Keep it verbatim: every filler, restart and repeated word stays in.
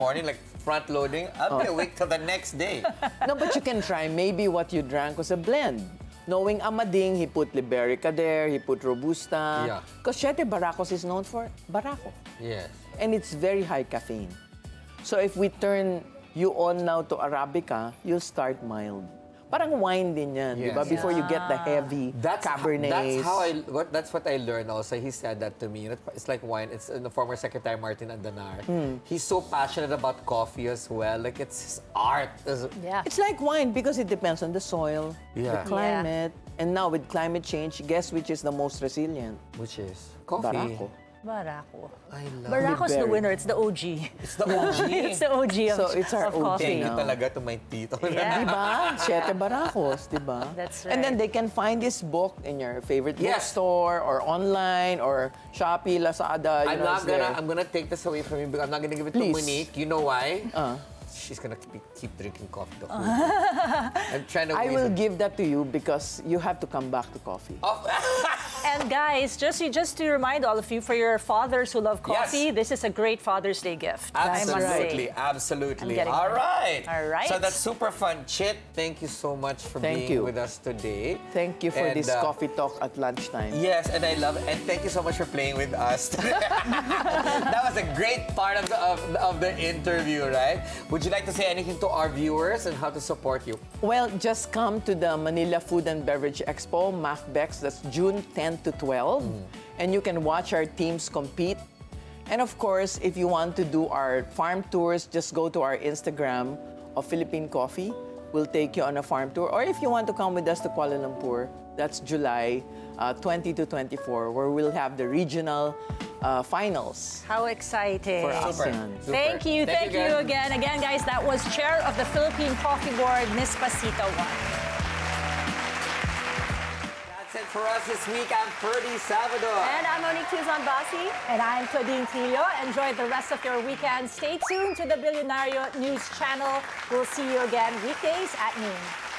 morning, like front loading, I'll be awake till the next day. No, but you can try. Maybe what you drank was a blend. Knowing Amading, he put Liberica there, he put Robusta. Yeah. Because Siete Baracos is known for Baraco. Yes. And it's very high caffeine. So if we turn you on now to Arabica, you'll start mild. Parang wine din yan, di ba? Yes. Before you get the heavy That's Cabernets. How, that's how I. What, that's what I learned. Also, he said that to me. It's like wine. It's uh, the former Secretary Martin Andanar. Mm. He's so passionate about coffee as well. Like it's his art. Yeah. It's like wine because it depends on the soil, Yeah. the climate, and now with climate change, guess which is the most resilient? Which is coffee. Baraco. Baraco. I love Baraco's the Liberica. winner. It's the O G. It's the O G. It's the O G of, So it's our of O G coffee. Thank you now. talaga to my tito. Yeah. Diba? Siete Baracos, diba? That's And then right. they can find this book in your favorite Yes. bookstore or online or Shopee, Lazada. You I'm know, not it's gonna. there. I'm gonna take this away from you because I'm not gonna give it Please. to Monique. You know why? Uh. She's gonna keep, keep drinking coffee the whole day. I'm trying to. I win will her. give that to you because you have to come back to coffee. Oh. And guys, just just to remind all of you, for your fathers who love coffee, Yes. this is a great Father's Day gift. I must Absolutely, say. absolutely. I'm getting All it. right. All right. So that's super fun. Chit, thank you so much for Thank being you. with us today. Thank you for And, this uh, coffee talk at lunchtime. Yes, and I love it. And thank you so much for playing with us today. That was a great part of the, of, of the interview, right? Would you like to say anything to our viewers and how to support you? Well, just come to the Manila Food and Beverage Expo, MAFBEX, that's June tenth to twelve. And you can watch our teams compete. And of course, if you want to do our farm tours, just go to our Instagram of Philippine Coffee. We'll take you on a farm tour. Or if you want to come with us to Kuala Lumpur, that's July uh, twenty to twenty-four, where we'll have the regional uh, finals How exciting. for Super. ASEAN. Super. Thank you, thank, you again. Again, guys, that was Chair of the Philippine Coffee Board, Miss Pasita One. That's it for us this week. I'm Ferdy Salvador. And I'm Monique Tuzon Basi. And I'm Claudine Trillo. Enjoy the rest of your weekend. Stay tuned to the Billionario News Channel. We'll see you again weekdays at noon.